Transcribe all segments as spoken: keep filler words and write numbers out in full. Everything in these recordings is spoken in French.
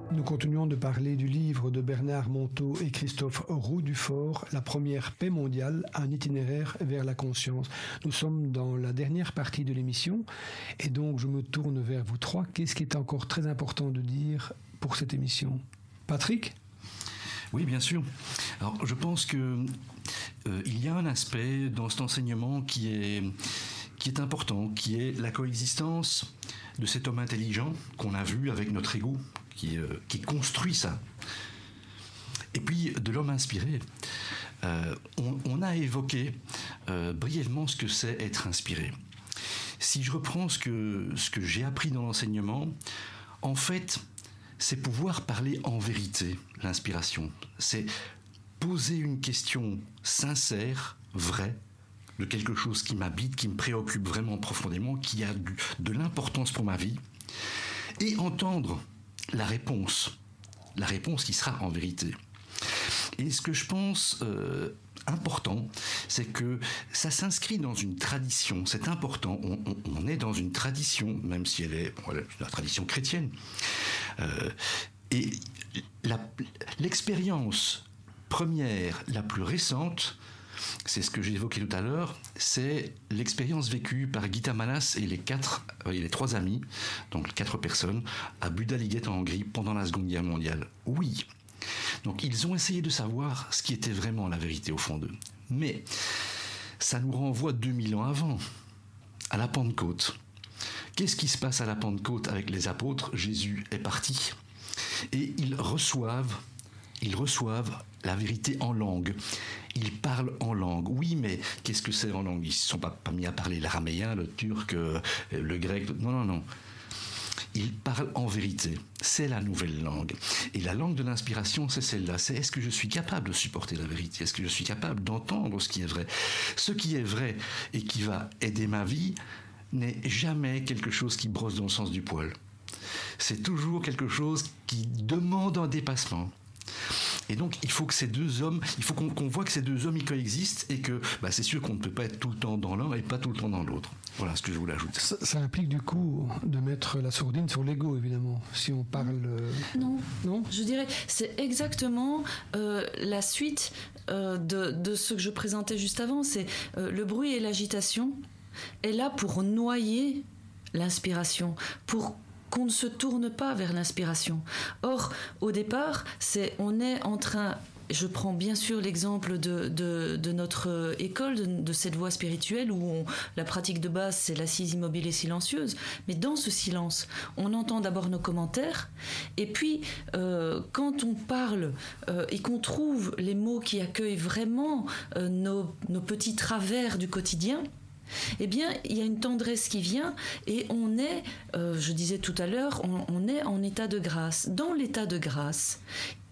Nous continuons de parler du livre de Bernard Montault et Christophe Roux Dufort, La première paix mondiale, un itinéraire vers la conscience. Nous sommes dans la dernière partie de l'émission et donc je me tourne vers vous trois. Qu'est-ce qui est encore très important de dire pour cette émission ? Patrick ? Oui, bien sûr. Alors, je pense que euh, il y a un aspect dans cet enseignement qui est, qui est important, qui est la coexistence de cet homme intelligent qu'on a vu avec notre ego, qui, euh, qui construit ça. Et puis, de l'homme inspiré. Euh, on, on a évoqué euh, brièvement ce que c'est être inspiré. Si je reprends ce que, ce que j'ai appris dans l'enseignement, en fait, c'est pouvoir parler en vérité, l'inspiration. C'est poser une question sincère, vraie, de quelque chose qui m'habite, qui me préoccupe vraiment profondément, qui a du, de l'importance pour ma vie, et entendre la réponse, la réponse qui sera en vérité. Et ce que je pense euh, important, c'est que ça s'inscrit dans une tradition, c'est important, on, on, on est dans une tradition, même si elle est bon, la tradition chrétienne, euh, et la, l'expérience première, la plus récente, c'est ce que j'ai évoqué tout à l'heure, c'est l'expérience vécue par Gita Malas et les quatre, euh, les trois amis, donc quatre personnes, à Budaliget en Hongrie pendant la Seconde Guerre mondiale. Oui, donc ils ont essayé de savoir ce qui était vraiment la vérité au fond d'eux. Mais ça nous renvoie deux mille ans avant, à la Pentecôte. Qu'est-ce qui se passe à la Pentecôte avec les apôtres ? Jésus est parti et ils reçoivent, ils reçoivent la vérité en langue. Ils parlent en langue. Oui, mais qu'est-ce que c'est en langue ? Ils ne se sont pas, pas mis à parler l'araméen, le turc, le grec. Non, non, non. Ils parlent en vérité. C'est la nouvelle langue. Et la langue de l'inspiration, c'est celle-là. C'est est-ce que je suis capable de supporter la vérité ? Est-ce que je suis capable d'entendre ce qui est vrai ? Ce qui est vrai et qui va aider ma vie n'est jamais quelque chose qui brosse dans le sens du poil. C'est toujours quelque chose qui demande un dépassement. Et donc, il faut que ces deux hommes, il faut qu'on, qu'on voit que ces deux hommes, ils coexistent et que bah, c'est sûr qu'on ne peut pas être tout le temps dans l'un et pas tout le temps dans l'autre. Voilà ce que je voulais ajouter. Ça, ça implique du coup de mettre la sourdine sur l'ego, évidemment, si on parle... Euh... Non. Non, je dirais, c'est exactement euh, la suite euh, de, de ce que je présentais juste avant. C'est euh, le bruit et l'agitation est là pour noyer l'inspiration, pour qu'on ne se tourne pas vers l'inspiration. Or, au départ, c'est, on est en train... Je prends bien sûr l'exemple de, de, de notre école, de, de cette voie spirituelle où on, la pratique de base, c'est l'assise immobile et silencieuse. Mais dans ce silence, on entend d'abord nos commentaires. Et puis, euh, quand on parle euh, et qu'on trouve les mots qui accueillent vraiment euh, nos, nos petits travers du quotidien, eh bien, il y a une tendresse qui vient et on est, euh, je disais tout à l'heure, on, on est en état de grâce. Dans l'état de grâce,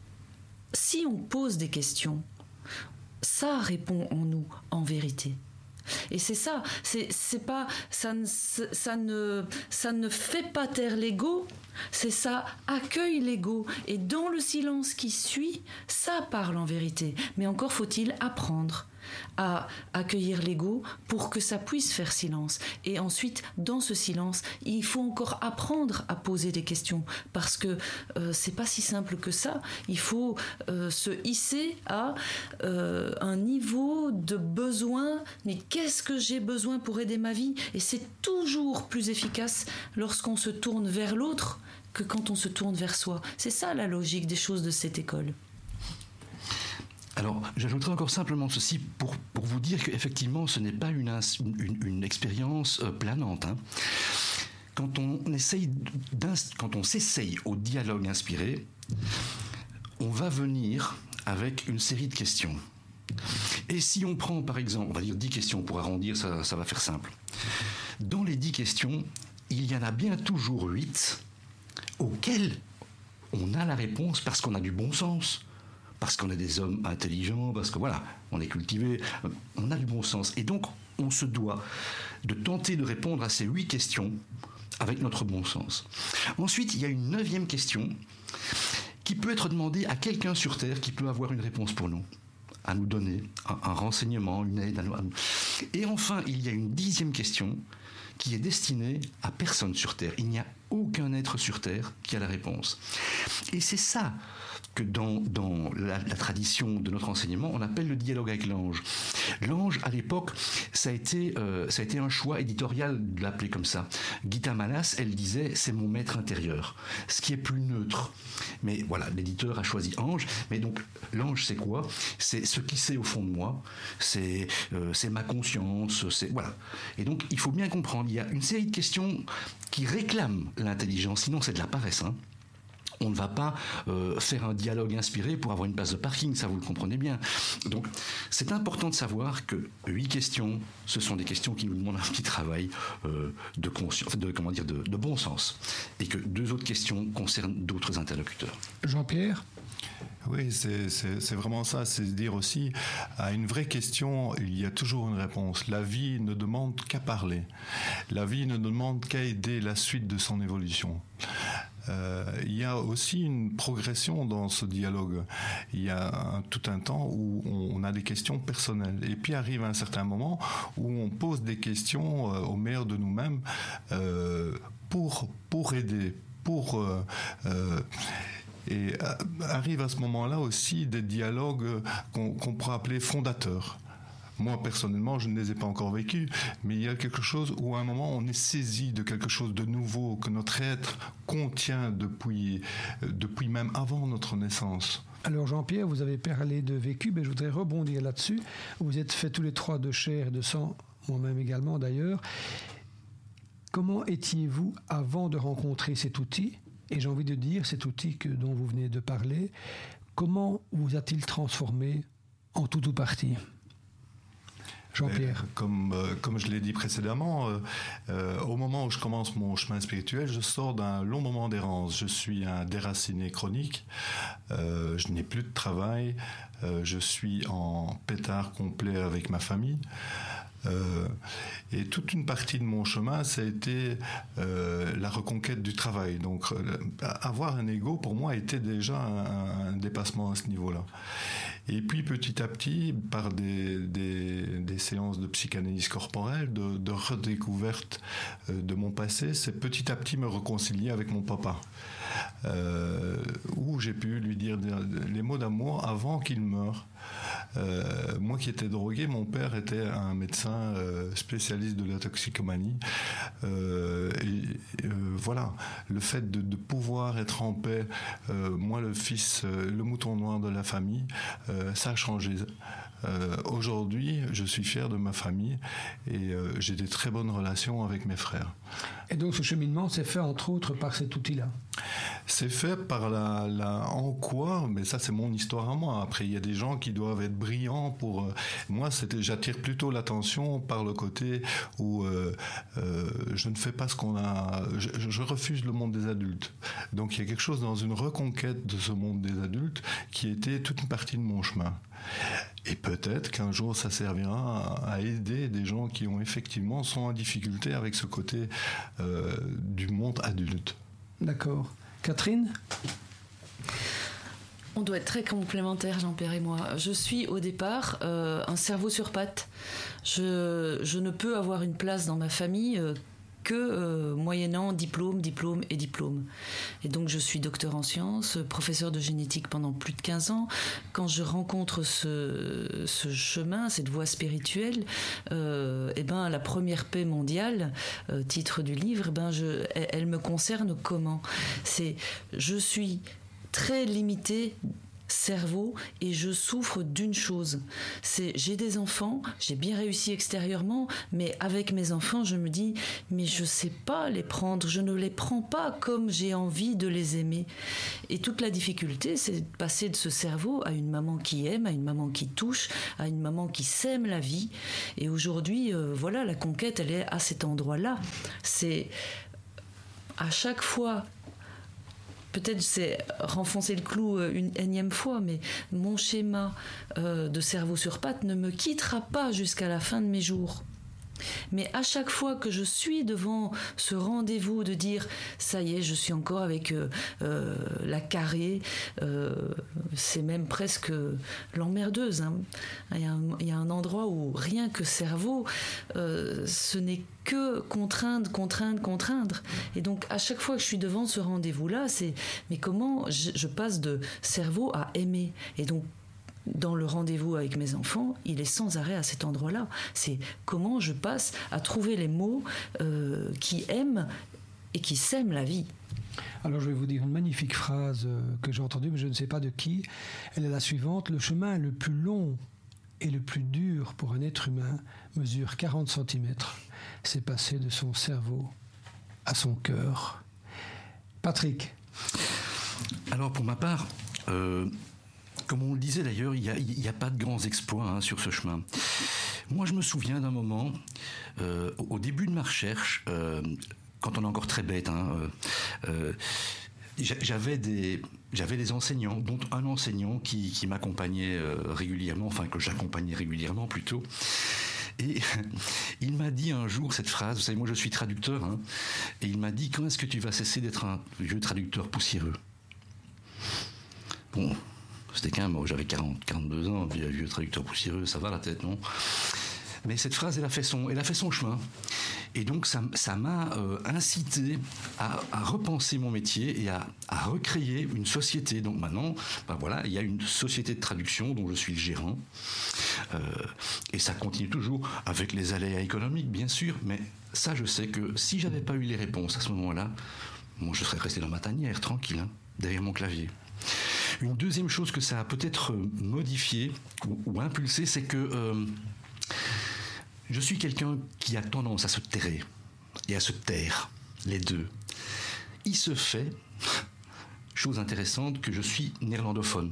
si on pose des questions, ça répond en nous, en vérité. Et c'est ça, c'est, c'est pas, ça, ne, ça, ne, ça ne fait pas taire l'ego, c'est ça accueille l'ego. Et dans le silence qui suit, ça parle en vérité. Mais encore faut-il apprendre à accueillir l'ego pour que ça puisse faire silence. Et ensuite, dans ce silence, il faut encore apprendre à poser des questions parce que euh, c'est pas si simple que ça. Il faut euh, se hisser à euh, un niveau de besoin. Mais qu'est-ce que j'ai besoin pour aider ma vie ? Et c'est toujours plus efficace lorsqu'on se tourne vers l'autre que quand on se tourne vers soi. C'est ça la logique des choses de cette école. Alors, j'ajouterai encore simplement ceci pour, pour vous dire qu'effectivement, ce n'est pas une, une, une expérience euh, planante. Hein. Quand on essaye quand on s'essaye au dialogue inspiré, on va venir avec une série de questions. Et si on prend, par exemple, on va dire dix questions pour arrondir, ça, ça va faire simple. Dans les dix questions, il y en a bien toujours huit auxquelles on a la réponse parce qu'on a du bon sens. Parce qu'on est des hommes intelligents, parce que voilà, on est cultivés, on a du bon sens. Et donc, on se doit de tenter de répondre à ces huit questions avec notre bon sens. Ensuite, il y a une neuvième question qui peut être demandée à quelqu'un sur Terre qui peut avoir une réponse pour nous, à nous donner un, un renseignement, une aide à nous, à nous. Et enfin, il y a une dixième question qui est destinée à personne sur Terre. Il n'y a aucun être sur Terre qui a la réponse. Et c'est ça que dans, dans la, la tradition de notre enseignement, on appelle le dialogue avec l'ange. L'ange, à l'époque, ça a été, euh, ça a été un choix éditorial de l'appeler comme ça. Gita Malas, elle disait, c'est mon maître intérieur, ce qui est plus neutre. Mais voilà, l'éditeur a choisi ange. Mais donc, l'ange, c'est quoi ? C'est ce qui sait au fond de moi, c'est, euh, c'est ma conscience, c'est... Voilà. Et donc, il faut bien comprendre, il y a une série de questions qui réclament l'intelligence, sinon c'est de la paresse, hein. On ne va pas euh, faire un dialogue inspiré pour avoir une place de parking, ça vous le comprenez bien. Donc c'est important de savoir que huit questions, ce sont des questions qui nous demandent un petit travail euh, de conscience, de comment dire, de, de bon sens, et que deux autres questions concernent d'autres interlocuteurs. Jean-Pierre ? Oui, c'est, c'est, c'est vraiment ça, c'est dire aussi, à une vraie question, il y a toujours une réponse. La vie ne demande qu'à parler. La vie ne demande qu'à aider la suite de son évolution. Euh, il y a aussi une progression dans ce dialogue. Il y a un, tout un temps où on, on a des questions personnelles. Et puis arrive un certain moment où on pose des questions euh, au meilleur de nous-mêmes euh, pour, pour aider, pour... Euh, euh, et euh, arrive à ce moment-là aussi des dialogues qu'on, qu'on pourrait appeler fondateurs. Moi, personnellement, je ne les ai pas encore vécus, mais il y a quelque chose où, à un moment, on est saisi de quelque chose de nouveau que notre être contient depuis, depuis même avant notre naissance. Alors Jean-Pierre, vous avez parlé de vécu, mais je voudrais rebondir là-dessus. Vous êtes faits tous les trois de chair et de sang, moi-même également d'ailleurs. Comment étiez-vous avant de rencontrer cet outil ? Et j'ai envie de dire, cet outil que, dont vous venez de parler, comment vous a-t-il transformé en tout ou partie ? Jean-Pierre. Comme, euh, comme je l'ai dit précédemment, euh, euh, au moment où je commence mon chemin spirituel, je sors d'un long moment d'errance. Je suis un déraciné chronique, euh, je n'ai plus de travail, euh, je suis en pétard complet avec ma famille. Euh, et toute une partie de mon chemin, ça a été euh, la reconquête du travail. Donc, euh, avoir un ego, pour moi, était déjà un, un dépassement à ce niveau-là. Et puis, petit à petit, par des, des, des séances de psychanalyse corporelle, de, de redécouverte euh, de mon passé, c'est petit à petit me réconcilier avec mon papa. Euh, où j'ai pu lui dire les mots d'amour avant qu'il meure. Euh, moi qui étais drogué, mon père était un médecin euh, spécialiste de la toxicomanie. Euh, et euh, voilà, le fait de, de pouvoir être en paix, euh, moi le fils, euh, le mouton noir de la famille, euh, ça a changé. Euh, aujourd'hui, je suis fier de ma famille et euh, j'ai des très bonnes relations avec mes frères. Et donc ce cheminement s'est fait entre autres par cet outil-là ? C'est fait par la, la... En quoi ? Mais ça, c'est mon histoire à moi. Après, il y a des gens qui doivent être brillants pour... Euh, moi, c'était, j'attire plutôt l'attention par le côté où euh, euh, je ne fais pas ce qu'on a... Je, je refuse le monde des adultes. Donc, il y a quelque chose dans une reconquête de ce monde des adultes qui était toute une partie de mon chemin. Et peut-être qu'un jour, ça servira à, à aider des gens qui ont effectivement sont en difficulté avec ce côté euh, du monde adulte. D'accord. Catherine ? On doit être très complémentaires, Jean-Pierre et moi. Je suis au départ euh, un cerveau sur pattes. Je, je ne peux avoir une place dans ma famille euh, que euh, moyennant diplôme, diplôme et diplôme. Et donc je suis docteur en sciences, professeur de génétique pendant plus de quinze ans. Quand je rencontre ce, ce chemin, cette voie spirituelle, euh, eh ben, la première paix mondiale, euh, titre du livre, eh ben, je, elle, elle me concerne comment ? C'est, je suis très limitée cerveau et je souffre d'une chose, c'est j'ai des enfants, j'ai bien réussi extérieurement, mais avec mes enfants je me dis mais je sais pas les prendre, je ne les prends pas comme j'ai envie de les aimer. Et toute la difficulté, c'est de passer de ce cerveau à une maman qui aime, à une maman qui touche, à une maman qui sème la vie. Et aujourd'hui euh, voilà, la conquête elle est à cet endroit-là. C'est à chaque fois, peut-être c'est renfoncer le clou une énième fois, mais mon schéma euh, de cerveau sur pattes ne me quittera pas jusqu'à la fin de mes jours. Mais à chaque fois que je suis devant ce rendez-vous de dire ça y est, je suis encore avec euh, euh, la carrée, euh, c'est même presque l'emmerdeuse. Hein. Il y a un, il y a un endroit où rien que cerveau, euh, ce n'est que contraindre, contraindre, contraindre. Et donc à chaque fois que je suis devant ce rendez-vous-là, c'est mais comment je, je passe de cerveau à aimer. Et donc dans le rendez-vous avec mes enfants, il est sans arrêt à cet endroit-là. C'est comment je passe à trouver les mots euh, qui aiment et qui sèment la vie. Alors je vais vous dire une magnifique phrase que j'ai entendue, mais je ne sais pas de qui. Elle est la suivante. Le chemin le plus long et le plus dur pour un être humain mesure quarante centimètres. C'est passer de son cerveau à son cœur. Patrick. Alors pour ma part... Euh Comme on le disait d'ailleurs, il n'y a, a pas de grands exploits hein, sur ce chemin. Moi, je me souviens d'un moment, euh, au début de ma recherche, euh, quand on est encore très bête, hein, euh, j'avais, des, j'avais des enseignants, dont un enseignant qui, qui m'accompagnait euh, régulièrement, enfin que j'accompagnais régulièrement plutôt. Et il m'a dit un jour cette phrase, vous savez, moi je suis traducteur, hein, et il m'a dit « Quand est-ce que tu vas cesser d'être un vieux traducteur poussiéreux ?» Bon... C'était quand même, j'avais quarante, quarante-deux ans, puis vieux traducteur poussiéreux, ça va la tête, non? Mais cette phrase, elle a fait son, elle a fait son chemin. Et donc, ça, ça m'a euh, incité à, à repenser mon métier et à, à recréer une société. Donc maintenant, ben voilà, il y a une société de traduction dont je suis le gérant. Euh, et ça continue toujours avec les aléas économiques, bien sûr. Mais ça, je sais que si j'avais pas eu les réponses à ce moment-là, moi, je serais resté dans ma tanière, tranquille, hein, derrière mon clavier. Une deuxième chose que ça a peut-être modifié ou, ou impulsé, c'est que euh, je suis quelqu'un qui a tendance à se terrer et à se taire, les deux. Il se fait, chose intéressante, que je suis néerlandophone.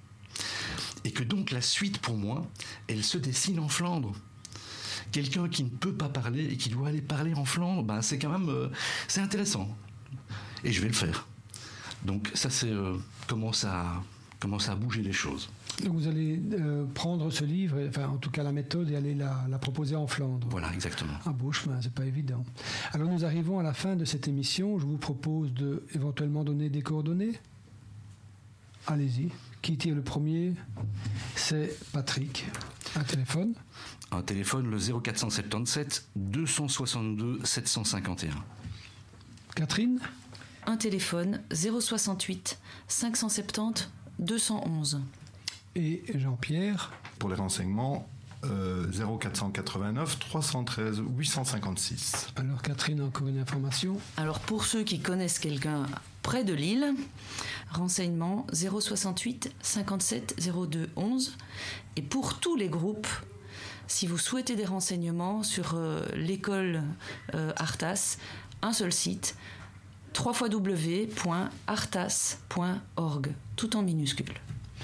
Et que donc la suite, pour moi, elle se dessine en Flandre. Quelqu'un qui ne peut pas parler et qui doit aller parler en Flandre, ben c'est quand même euh, c'est intéressant. Et je vais le faire. Donc ça, c'est euh, comment ça comment ça a bougé les choses. Donc vous allez euh, prendre ce livre, enfin en tout cas la méthode, et aller la, la proposer en Flandre. Voilà, exactement. Un beau chemin, c'est pas évident. Alors nous arrivons à la fin de cette émission. Je vous propose de éventuellement donner des coordonnées. Allez-y. Qui tire le premier? C'est Patrick. Un téléphone? Un téléphone, le zéro quatre cent soixante-dix-sept deux cent soixante-deux sept cent cinquante et un. Catherine? Un téléphone, zéro soixante-huit cinq cent soixante-dix deux cent onze. Et Jean-Pierre? Pour les renseignements, euh, zéro quatre cent quatre-vingt-neuf trois cent treize huit cent cinquante-six. Alors Catherine, encore une information? Alors pour ceux qui connaissent quelqu'un près de Lille, renseignements zéro soixante-huit cinquante-sept zéro deux onze. Et pour tous les groupes, si vous souhaitez des renseignements sur euh, l'école euh, Artas, un seul site, w w w point artas point org, tout en minuscule.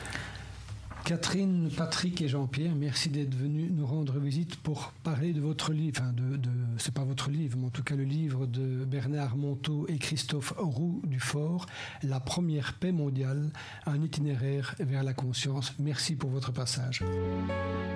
Catherine, Patrick et Jean-Pierre, merci d'être venus nous rendre visite pour parler de votre livre. Enfin, de, de, c'est pas votre livre, mais en tout cas le livre de Bernard Monteau et Christophe Roux du Fort, La première paix mondiale, un itinéraire vers la conscience. Merci pour votre passage.